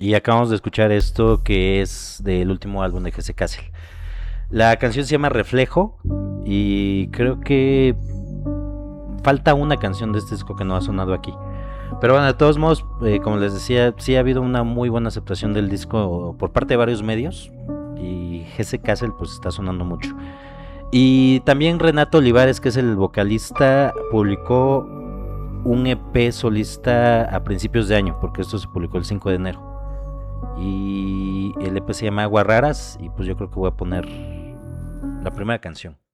Y acabamos de escuchar esto que es del último álbum de Jesse Cassell. La canción se llama Reflejo y creo que falta una canción de este disco que no ha sonado aquí. Pero bueno, de todos modos, como les decía, sí ha habido una muy buena aceptación del disco por parte de varios medios y Jesse Cassell pues está sonando mucho. Y también Renato Olivares, que es el vocalista, publicó un EP solista a principios de año, porque esto se publicó el 5 de enero. Y el EP se llama Aguas Raras y pues yo creo que voy a poner la primera canción.